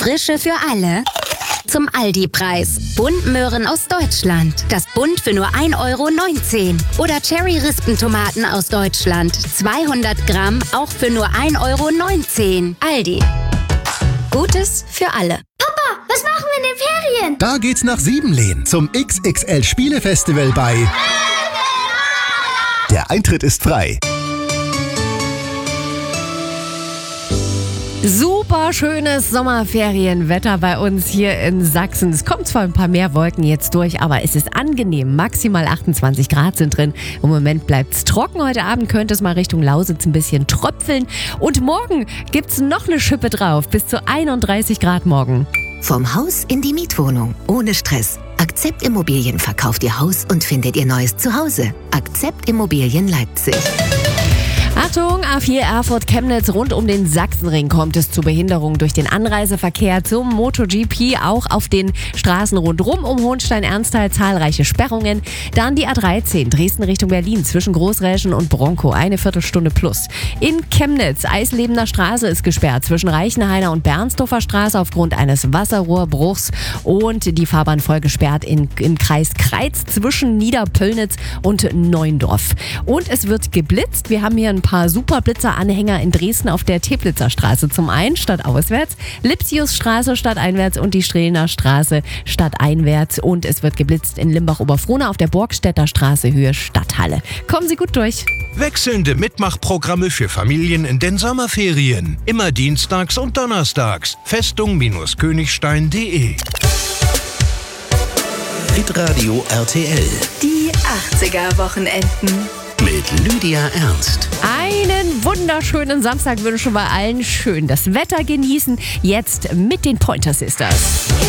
Frische für alle. Zum Aldi-Preis. Buntmöhren aus Deutschland. Das Bund für nur 1,19 €. Oder Cherry-Rispentomaten aus Deutschland. 200 Gramm, auch für nur 1,19 €. Aldi. Gutes für alle. Papa, was machen wir in den Ferien? Da geht's nach Siebenlehn zum XXL Spielefestival bei... Der Eintritt ist frei. Super schönes Sommerferienwetter bei uns hier in Sachsen. Es kommt zwar ein paar mehr Wolken jetzt durch, aber es ist angenehm. Maximal 28 Grad sind drin. Im Moment bleibt es trocken. Heute Abend könnte es mal Richtung Lausitz ein bisschen tröpfeln. Und morgen gibt's noch eine Schippe drauf. Bis zu 31 Grad morgen. Vom Haus in die Mietwohnung. Ohne Stress. Akzept Immobilien verkauft Ihr Haus und findet Ihr neues Zuhause. Akzept Immobilien Leipzig. Achtung, A4 Erfurt-Chemnitz, rund um den Sachsenring kommt es zu Behinderungen durch den Anreiseverkehr zum MotoGP, auch auf den Straßen rundherum um Hohenstein-Ernsthal zahlreiche Sperrungen. Dann die A13, Dresden Richtung Berlin, zwischen Großräschen und Bronkow, eine Viertelstunde plus. In Chemnitz, Eislebener Straße ist gesperrt, zwischen Reichenhainer und Bernsdorfer Straße aufgrund eines Wasserrohrbruchs und die Fahrbahn voll gesperrt im Kreis Kreiz zwischen Niederpöllnitz und Neuendorf. Und es wird geblitzt. Wir haben hier ein paar Superblitzer-Anhänger in Dresden auf der Teplitzer Straße zum einen stadtauswärts, Lipsiusstraße stadteinwärts und die Strehlener Straße stadteinwärts. Und es wird geblitzt in Limbach-Oberfrohna auf der Borgstädter Straße Höhe Stadthalle. Kommen Sie gut durch. Wechselnde Mitmachprogramme für Familien in den Sommerferien. Immer dienstags und donnerstags. Festung-Königstein.de. Hitradio RTL. Die 80er-Wochenenden. Mit Lydia Ernst. Einen wunderschönen Samstag wünschen wir allen. Schön das Wetter genießen. Jetzt mit den Pointer Sisters.